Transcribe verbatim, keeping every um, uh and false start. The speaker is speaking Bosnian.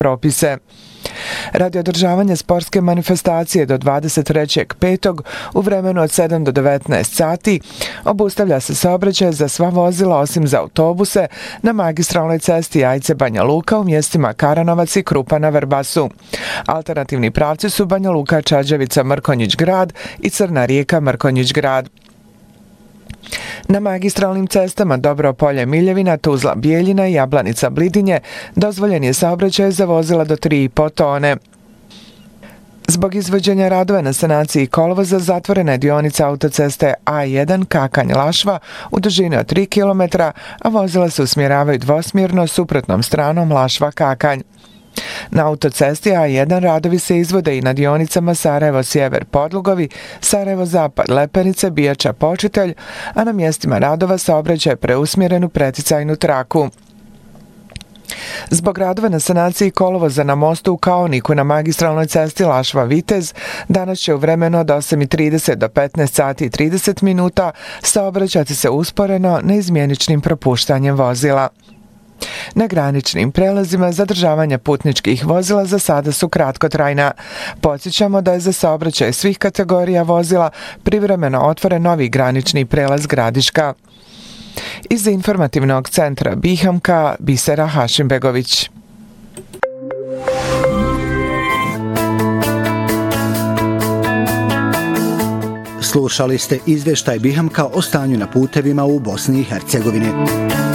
propise. Radi održavanja sportske manifestacije do dvadeset trećeg petog u vremenu od sedam do devetnaest sati obustavlja se saobraćaj za sva vozila osim za autobuse na magistralnoj cesti Ajce-Banja Luka u mjestima Karanovac i Krupa na Vrbasu. Alternativni pravci su Banja Luka, Čađavica, Mrkonjić grad i Crna Rijeka, Mrkonjić grad. Na magistralnim cestama Dobro Polje, Miljevina, Tuzla, Bijeljina i Jablanica, Blidinje dozvoljen je saobraćaj za vozila do tri i po tone. Zbog izvođenja radova na sanaciji kolovoza zatvorena je dionica autoceste A jedan Kakanj-Lašva u dužini od tri kilometra, a vozila se usmjeravaju dvosmjerno suprotnom stranom Lašva-Kakanj. Na autocesti A jedan radovi se izvode i na dionicama Sarajevo-Sjever Podlugovi, Sarajevo-Zapad Lepenice, Bijača Počitelj, a na mjestima radova saobraćaj je preusmjeren u preticajnu traku. Zbog radova na sanaciji kolovoza na mostu u Kaoniku na magistralnoj cesti Lašva-Vitez danas će u vremenu od osam i trideset do petnaest sati i trideset minuta saobraćati se usporeno neizmjeničnim propuštanjem vozila. Na graničnim prelazima zadržavanja putničkih vozila za sada su kratkotrajna. Podsjećamo da je za saobraćaj svih kategorija vozila privremeno otvoren novi granični prelaz Gradiška. Iz informativnog centra Bihamka, Bisera Hašimbegović. Slušali ste izvještaj Bihamka o stanju na putevima u Bosni i Hercegovini.